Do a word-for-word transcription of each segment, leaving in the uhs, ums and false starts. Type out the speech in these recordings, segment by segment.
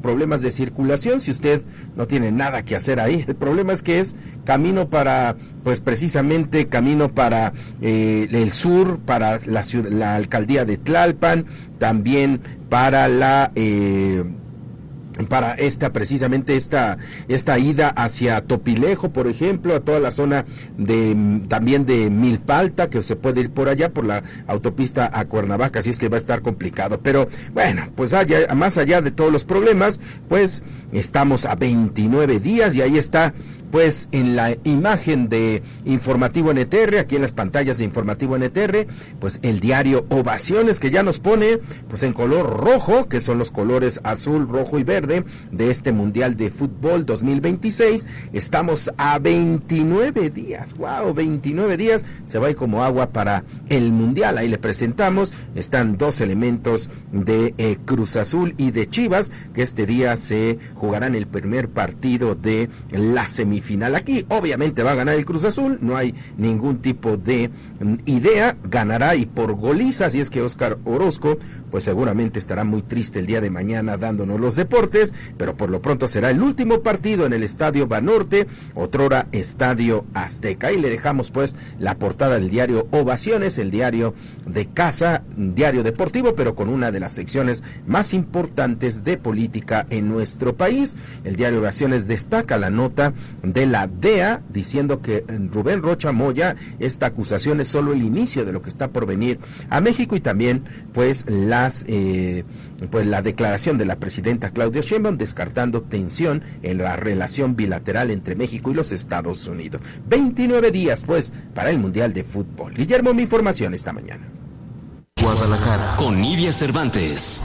problemas de circulación, si usted no tiene nada que hacer ahí. El problema es que es camino para, pues precisamente camino para eh, el sur, para la, ciudad, la alcaldía de Tlalpan, también para la... Eh, para esta precisamente esta esta ida hacia Topilejo, por ejemplo, a toda la zona de también de Milpalta, que se puede ir por allá por la autopista a Cuernavaca, así es que va a estar complicado, pero bueno, pues allá, más allá de todos los problemas, pues estamos a veintinueve días y ahí está, pues en la imagen de Informativo N T R, aquí en las pantallas de Informativo N T R, pues el diario Ovaciones, que ya nos pone pues en color rojo, que son los colores azul, rojo y verde de este Mundial de Fútbol dos mil veintiséis. Estamos a veintinueve días, wow, veintinueve días, se va a ir como agua para el Mundial. Ahí le presentamos, están dos elementos de eh, Cruz Azul y de Chivas, que este día se jugarán el primer partido de la semifinal. Final. Aquí obviamente va a ganar el Cruz Azul, no hay ningún tipo de mm, idea, ganará y por goliza, así es que Óscar Orozco pues seguramente estará muy triste el día de mañana dándonos los deportes, pero por lo pronto será el último partido en el Estadio Banorte, otrora Estadio Azteca, y le dejamos pues la portada del diario Ovaciones, el diario de casa, diario deportivo, pero con una de las secciones más importantes de política en nuestro país. El diario Ovaciones destaca la nota de la D E A, diciendo que Rubén Rocha Moya, esta acusación es solo el inicio de lo que está por venir a México, y también pues las eh, pues la declaración de la presidenta Claudia Sheinbaum descartando tensión en la relación bilateral entre México y los Estados Unidos. veintinueve días pues para el Mundial de Fútbol. Guillermo, mi información esta mañana. Guadalajara con Nidia Cervantes.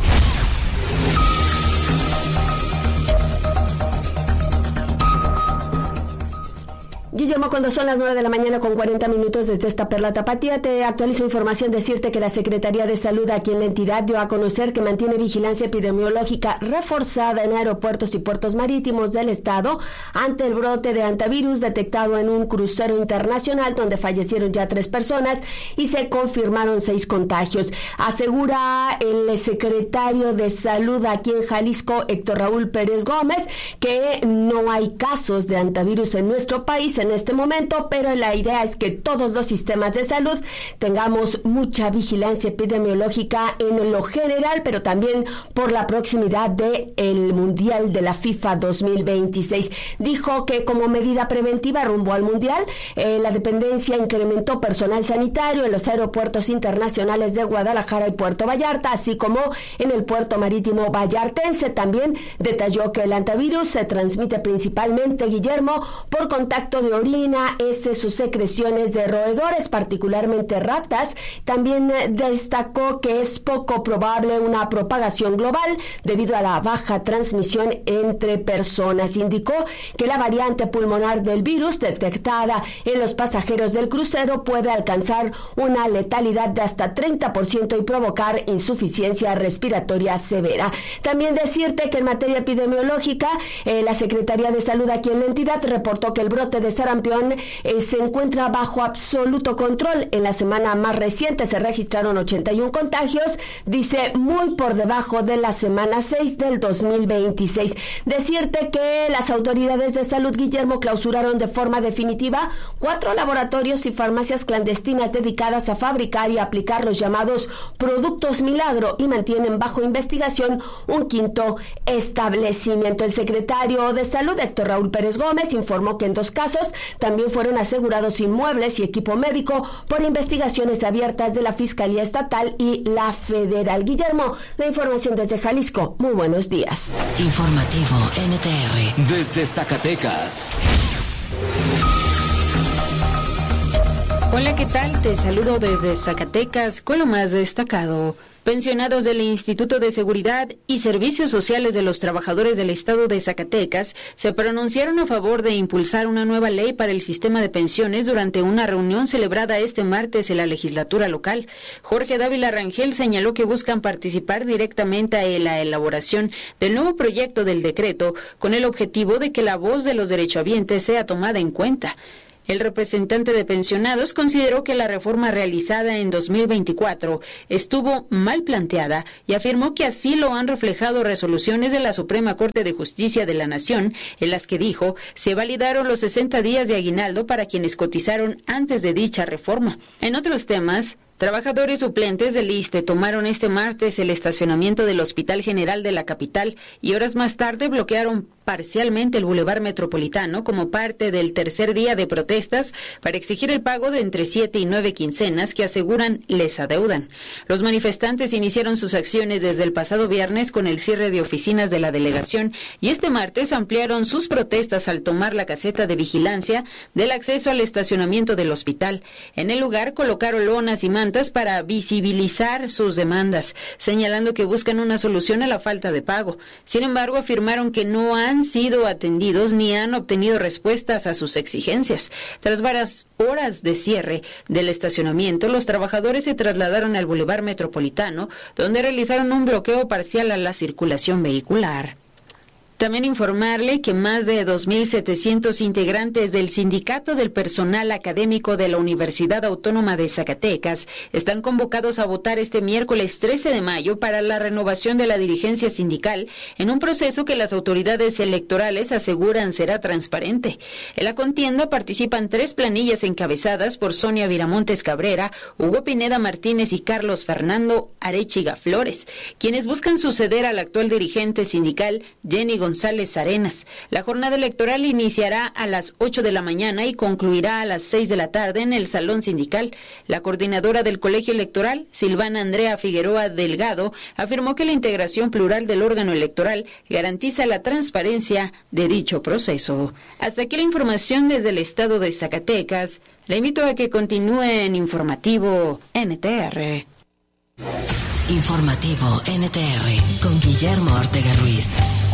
Guillermo, cuando son las nueve de la mañana con cuarenta minutos desde esta Perla Tapatía, te actualizo información, decirte que la Secretaría de Salud aquí en la entidad dio a conocer que mantiene vigilancia epidemiológica reforzada en aeropuertos y puertos marítimos del estado ante el brote de hantavirus detectado en un crucero internacional donde fallecieron ya tres personas y se confirmaron seis contagios. Asegura el secretario de Salud aquí en Jalisco, Héctor Raúl Pérez Gómez, que no hay casos de hantavirus en nuestro país en este momento, pero la idea es que todos los sistemas de salud tengamos mucha vigilancia epidemiológica en lo general, pero también por la proximidad del Mundial de la FIFA dos mil veintiséis. Dijo que como medida preventiva rumbo al Mundial, eh, la dependencia incrementó personal sanitario en los aeropuertos internacionales de Guadalajara y Puerto Vallarta, así como en el puerto marítimo vallartense. También detalló que el hantavirus se transmite principalmente, Guillermo, por contacto de orina, heces o secreciones de roedores, particularmente ratas. También destacó que es poco probable una propagación global debido a la baja transmisión entre personas. Indicó que la variante pulmonar del virus detectada en los pasajeros del crucero puede alcanzar una letalidad de hasta treinta por ciento y provocar insuficiencia respiratoria severa. También decirte que en materia epidemiológica, eh, la Secretaría de Salud aquí en la entidad reportó que el brote de sarampión eh, se encuentra bajo absoluto control. En la semana más reciente se registraron ochenta y uno contagios, dice muy por debajo de la semana seis del dos mil veintiséis. Decirte que las autoridades de salud, Guillermo, clausuraron de forma definitiva cuatro laboratorios y farmacias clandestinas dedicadas a fabricar y aplicar los llamados productos milagro y mantienen bajo investigación un quinto establecimiento. El secretario de Salud, Héctor Raúl Pérez Gómez, informó que en dos casos también fueron asegurados inmuebles y equipo médico por investigaciones abiertas de la Fiscalía Estatal y la Federal. Guillermo, la información desde Jalisco. Muy buenos días. Informativo N T R desde Zacatecas. Hola, ¿qué tal? Te saludo desde Zacatecas con lo más destacado. Pensionados del Instituto de Seguridad y Servicios Sociales de los Trabajadores del Estado de Zacatecas se pronunciaron a favor de impulsar una nueva ley para el sistema de pensiones durante una reunión celebrada este martes en la legislatura local. Jorge Dávila Rangel señaló que buscan participar directamente en la elaboración del nuevo proyecto del decreto con el objetivo de que la voz de los derechohabientes sea tomada en cuenta. El representante de pensionados consideró que la reforma realizada en dos mil veinticuatro estuvo mal planteada y afirmó que así lo han reflejado resoluciones de la Suprema Corte de Justicia de la Nación, en las que dijo se validaron los sesenta días de aguinaldo para quienes cotizaron antes de dicha reforma. En otros temas, trabajadores suplentes del I S S S S T E tomaron este martes el estacionamiento del Hospital General de la capital y horas más tarde bloquearon parcialmente el Boulevard Metropolitano como parte del tercer día de protestas para exigir el pago de entre siete y nueve quincenas que aseguran les adeudan. Los manifestantes iniciaron sus acciones desde el pasado viernes con el cierre de oficinas de la delegación y este martes ampliaron sus protestas al tomar la caseta de vigilancia del acceso al estacionamiento del hospital. En el lugar colocaron lonas y mantas para visibilizar sus demandas, señalando que buscan una solución a la falta de pago. Sin embargo, afirmaron que no han sido atendidos ni han obtenido respuestas a sus exigencias. Tras varias horas de cierre del estacionamiento, los trabajadores se trasladaron al Boulevard Metropolitano, donde realizaron un bloqueo parcial a la circulación vehicular. También informarle que más de dos mil setecientos integrantes del Sindicato del Personal Académico de la Universidad Autónoma de Zacatecas están convocados a votar este miércoles trece de mayo para la renovación de la dirigencia sindical en un proceso que las autoridades electorales aseguran será transparente. En la contienda participan tres planillas encabezadas por Sonia Viramontes Cabrera, Hugo Pineda Martínez y Carlos Fernando Arechiga Flores, quienes buscan suceder al actual dirigente sindical Jenny González Arenas. La jornada electoral iniciará a las ocho de la mañana y concluirá a las seis de la tarde en el Salón Sindical. La coordinadora del Colegio Electoral, Silvana Andrea Figueroa Delgado, afirmó que la integración plural del órgano electoral garantiza la transparencia de dicho proceso. Hasta aquí la información desde el estado de Zacatecas. Le invito a que continúe en Informativo N T R. Informativo N T R con Guillermo Ortega Ruiz.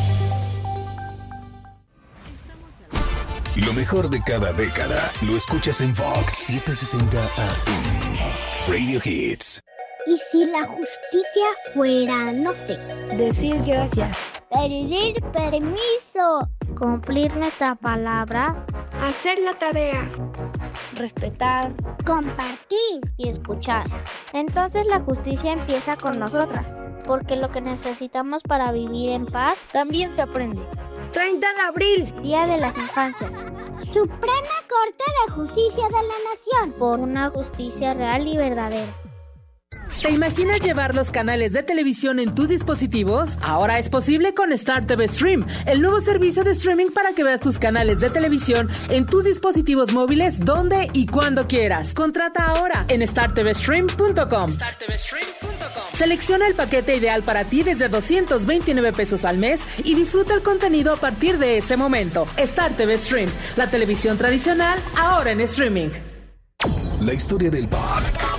Lo mejor de cada década lo escuchas en Vox setecientos sesenta A M. Radio Hits. ¿Y si la justicia fuera, no sé, decir gracias, pedir permiso, cumplir nuestra palabra, hacer la tarea, respetar, compartir y escuchar? Entonces la justicia empieza con nosotras, porque lo que necesitamos para vivir en paz también se aprende. treinta de abril, Día de las Infancias. Suprema Corte de Justicia de la Nación, por una justicia real y verdadera. ¿Te imaginas llevar los canales de televisión en tus dispositivos? Ahora es posible con Star T V Stream, el nuevo servicio de streaming para que veas tus canales de televisión en tus dispositivos móviles donde y cuando quieras. Contrata ahora en star t v stream punto com. star t v stream punto com. Selecciona el paquete ideal para ti desde doscientos veintinueve pesos al mes y disfruta el contenido a partir de ese momento. Star T V Stream, la televisión tradicional ahora en streaming. La historia del pop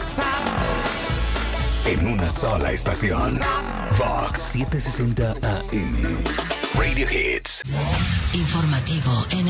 en una sola estación. Vox setecientos sesenta A M. Radio Hits. Informativo N